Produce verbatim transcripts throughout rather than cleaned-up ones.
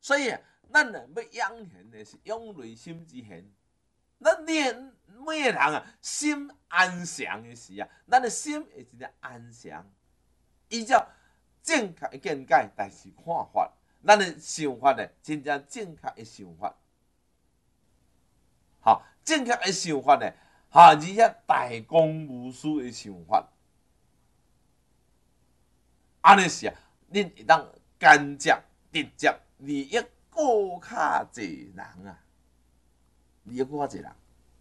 所以咱啊要养贤的是养内心之贤。咱每每个人啊，心安详的时啊，咱的心会真正安详。依照正确的见解，但是看法，咱的想法呢，真正正确的想法。好，正确的想法呢，哈，而且大公无私的想法，安尼是啊，恁会当间接、直接利益更较济人啊，利益更较济人。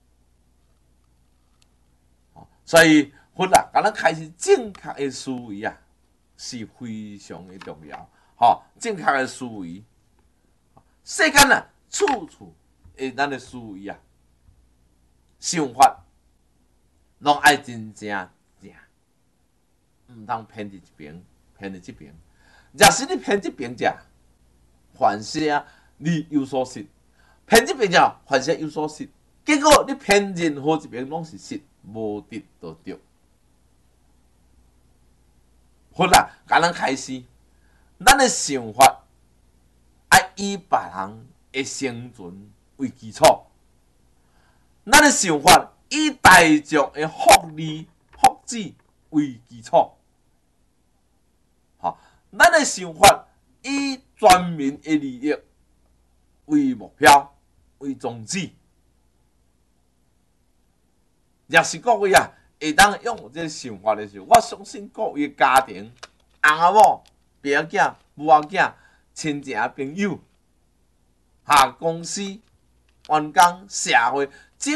所以，佛啊，甲咱开始正确的思维啊，是非常的重要。吼，正确的思维，世间啊，处处诶，咱的思维啊，想法，拢爱真正正，毋通偏伫一边，偏伫即边。若是你偏即边者，凡事啊，你有所失；偏即边者，凡事有所失。结果你偏任何一边拢是失。无得就得，好啦，甲咱开始，咱的想法爱以别人的生存为基础，咱的想法以大众的福利福祉为基础，好，咱的想法以全民的利益为目标为宗旨。若是各位啊，会当用这个想法的时候，我相信各位家庭、翁仔某、爸仔囝、母仔囝、亲情朋友、哈公司、员工、社会。